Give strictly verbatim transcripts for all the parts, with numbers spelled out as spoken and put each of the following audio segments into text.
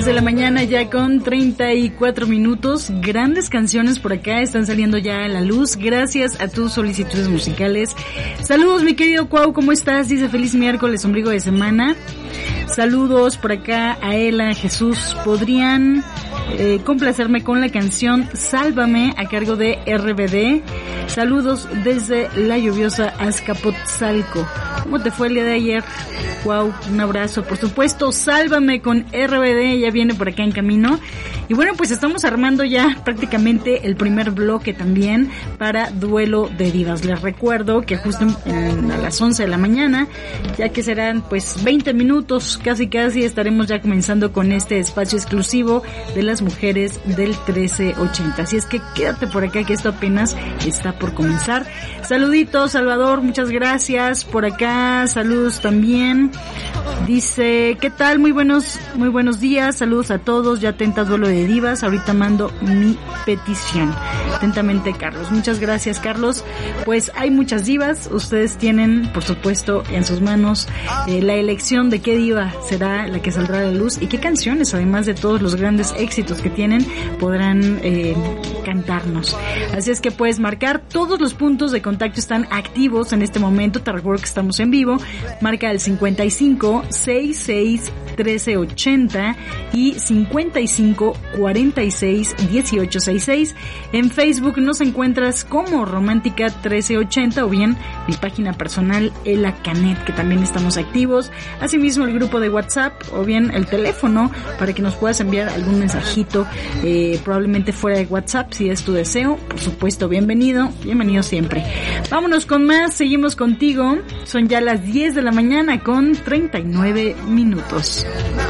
diez de la mañana ya con treinta y cuatro minutos. Grandes canciones por acá están saliendo ya a la luz gracias a tus solicitudes musicales. Saludos mi querido Cuau, ¿cómo estás? Dice feliz miércoles, ombligo de semana. Saludos por acá a Ela, Jesús. ¿Podrían eh, complacerme con la canción Sálvame a cargo de R B D? Saludos desde la lluviosa Azcapotzalco. ¿Cómo te fue el día de ayer? Wow, un abrazo, por supuesto. Sálvame con R B D, ya viene por acá en camino. Y bueno, pues estamos armando ya prácticamente el primer bloque también para Duelo de Divas. Les recuerdo que justo en, a las once de la mañana, ya que serán pues veinte minutos, casi casi estaremos ya comenzando con este espacio exclusivo de las mujeres del trece ochenta. Así es que quédate por acá que esto apenas está por comenzar. Saluditos, Salvador, muchas gracias. Por acá, saludos también. Dice, ¿qué tal? Muy buenos, muy buenos días, saludos a todos, ya atenta Duelo de Divas, ahorita mando mi petición. Atentamente, Carlos. Muchas gracias, Carlos. Pues hay muchas divas, ustedes tienen, por supuesto, en sus manos eh, la elección de qué diva será la que saldrá a la luz y qué canciones, además de todos los grandes éxitos que tienen, podrán eh, cantarnos. Así es que puedes marcar, todos los puntos de contacto están activos en este momento, te recuerdo que estamos en vivo, marca el cincuenta y cinco, sesenta y seis, trece ochenta y cincuenta y cinco, cuarenta y seis, dieciocho sesenta y seis. En Facebook nos encuentras como Romántica trece ochenta o bien mi página personal Ela Canet, que también estamos activos. Asimismo el grupo de WhatsApp o bien el teléfono para que nos puedas enviar algún mensajito, eh, probablemente fuera de WhatsApp si es tu deseo. Por supuesto, bienvenido, bienvenido siempre. Vámonos con más, seguimos contigo. Son ya las diez de la mañana con treinta y nueve minutos.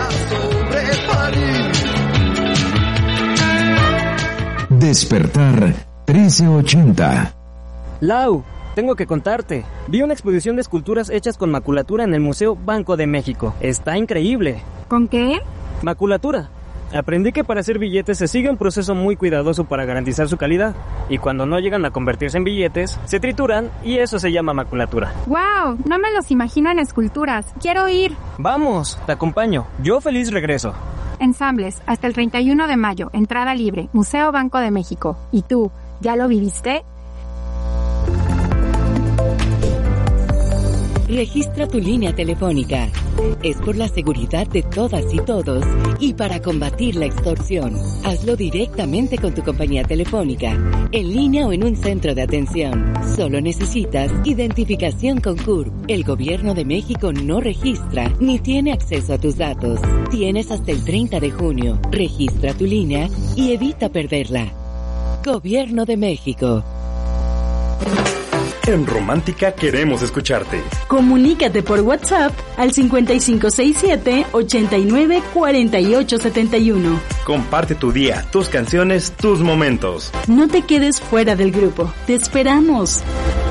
Despertar trece ochenta. Lau, tengo que contarte. Vi una exposición de esculturas hechas con maculatura en el Museo Banco de México. Está increíble. ¿Con qué? Maculatura. Aprendí que para hacer billetes se sigue un proceso muy cuidadoso para garantizar su calidad. Y cuando no llegan a convertirse en billetes, se trituran y eso se llama maculatura. ¡Wow! No me los imagino en esculturas. ¡Quiero ir! Vamos, te acompaño. Yo feliz regreso. Ensambles, hasta el treinta y uno de mayo, entrada libre, Museo Banco de México. ¿Y tú, ya lo viviste? Registra tu línea telefónica. Es por la seguridad de todas y todos y para combatir la extorsión. Hazlo directamente con tu compañía telefónica, en línea o en un centro de atención. Solo necesitas identificación con C U R P. El Gobierno de México no registra ni tiene acceso a tus datos. Tienes hasta el treinta de junio. Registra tu línea y evita perderla. Gobierno de México. En Romántica queremos escucharte. Comunícate por WhatsApp al cincuenta y cinco sesenta y siete, ochenta y nueve, cuarenta y ocho setenta y uno. Comparte tu día, tus canciones, tus momentos. No te quedes fuera del grupo. Te esperamos.